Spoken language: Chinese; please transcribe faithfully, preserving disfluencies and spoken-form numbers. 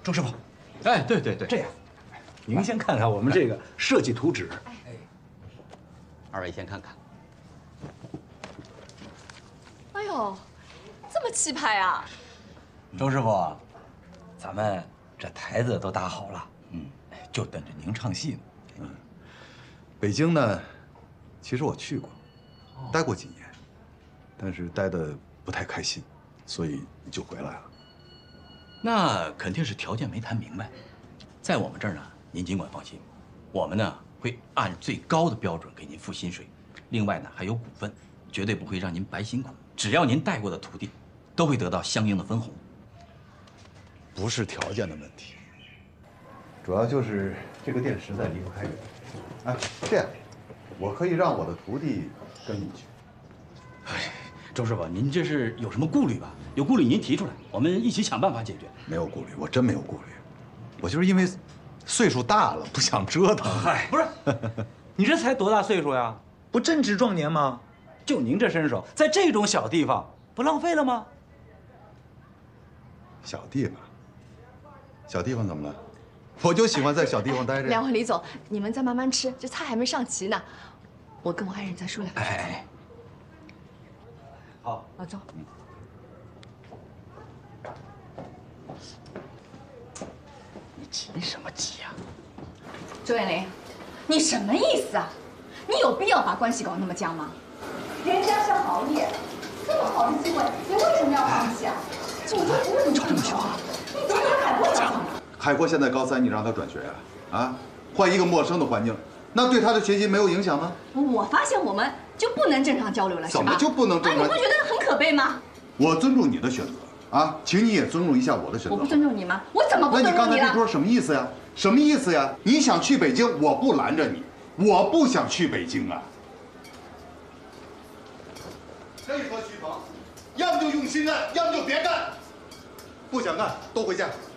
周师傅， 哎，对对对， 这样，您先看看我们这个设计图纸。哎， 二位先看看。 哎呦，这么气派啊！ 周师傅，咱们这台子都搭好了，嗯，就等着您唱戏呢。 嗯，北京呢，其实我去过，待过几年，但是待的不太开心，所以就回来了。 那肯定是条件没谈明白。在我们这儿呢，您尽管放心，我们呢会按最高的标准给您付薪水，另外呢还有股份，绝对不会让您白辛苦。只要您带过的徒弟，都会得到相应的分红。 不是条件的问题，主要就是这个店实在离不开人。哎，这样，我可以让我的徒弟跟你去。 哎，周师傅，您这是有什么顾虑吧？有顾虑您提出来，我们一起想办法解决。 没有顾虑，我真没有顾虑，我就是因为岁数大了，不想折腾。 嗨，不是，你这才多大岁数呀？不正值壮年吗？就您这身手，在这种小地方，不浪费了吗？ 小地方，小地方怎么了？我就喜欢在小地方待着。 两位李总，你们再慢慢吃，这菜还没上齐呢。我跟我爱人再说两句。 哎哎，好， 老周。 嗯你急什么急呀？ 周艳玲，你什么意思啊？你有必要把关系搞那么僵吗？人家是行业，这么好的机会，你为什么要放弃啊？我就不问你，吵这么凶啊？你怎么连海波讲？ 海波现在高三，你让他转学呀？啊，换一个陌生的环境，那对他的学习没有影响吗？ 我发现我们就不能正常交流了，是吧？ 怎么就不能正常？ 啊，你不觉得很可悲吗？ 我尊重你的选择啊，请你也尊重一下我的选择。 我不尊重你吗？我怎么不尊重你了？ 那你刚才这桌什么意思呀？什么意思呀？你想去北京，我不拦着你，我不想去北京啊。任何徐鹏，要么就用心干，要么就别干。不想干都回家。